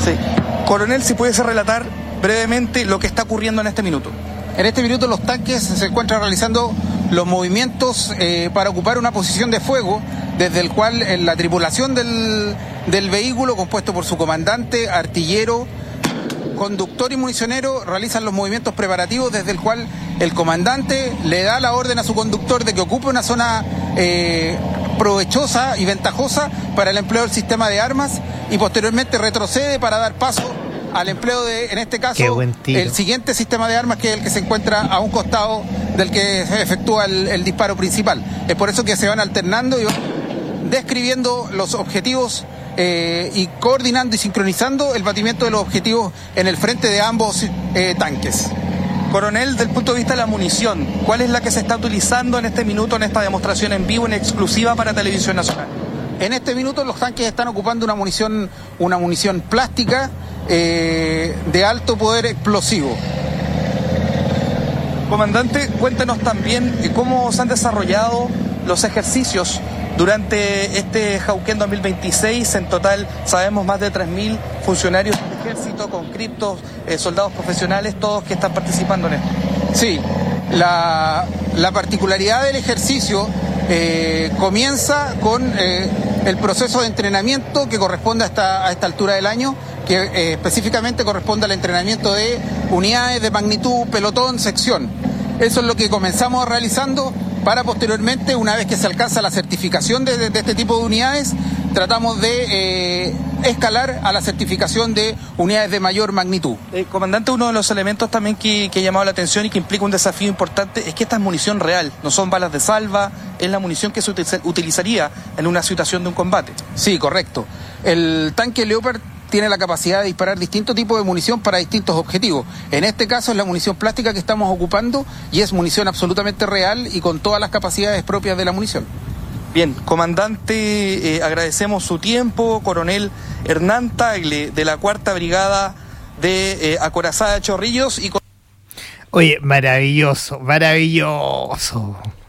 Sí. Coronel, si pudiese relatar brevemente lo que está ocurriendo en este minuto. En este minuto los tanques se encuentran realizando los movimientos para ocupar una posición de fuego, desde el cual la tripulación del vehículo, compuesto por su comandante, artillero, conductor y municionero, realizan los movimientos preparativos, desde el cual el comandante le da la orden a su conductor de que ocupe una zona provechosa y ventajosa para el empleo del sistema de armas, y posteriormente retrocede para dar paso al empleo de, en este caso, el siguiente sistema de armas, que es el que se encuentra a un costado del que se efectúa el disparo principal. Es por eso que se van alternando y van describiendo los objetivos y coordinando y sincronizando el batimiento de los objetivos en el frente de ambos tanques. Coronel, del punto de vista de la munición, ¿cuál es la que se está utilizando en este minuto en esta demostración en vivo, en exclusiva para Televisión Nacional? En este minuto los tanques están ocupando una munición plástica de alto poder explosivo. Comandante, cuéntenos también cómo se han desarrollado los ejercicios durante este Jauquén 2026. En total sabemos más de 3.000 funcionarios del ejército, conscriptos, soldados profesionales, todos que están participando en esto. Sí, la particularidad del ejercicio comienza con el proceso de entrenamiento que corresponde a esta altura del año, que específicamente corresponde al entrenamiento de unidades de magnitud, pelotón, sección. Eso es lo que comenzamos realizando, para posteriormente, una vez que se alcanza la certificación de este tipo de unidades, tratamos de escalar a la certificación de unidades de mayor magnitud. Comandante, uno de los elementos también que ha llamado la atención y que implica un desafío importante es que esta es munición real, no son balas de salva, es la munición que se utilizaría en una situación de un combate. Sí, correcto. El tanque Leopard tiene la capacidad de disparar distintos tipos de munición para distintos objetivos. En este caso es la munición plástica que estamos ocupando, y es munición absolutamente real y con todas las capacidades propias de la munición. Bien, comandante, agradecemos su tiempo. Coronel Hernán Tagle, de la 4ª Brigada de Acorazada de Chorrillos. Oye, maravilloso.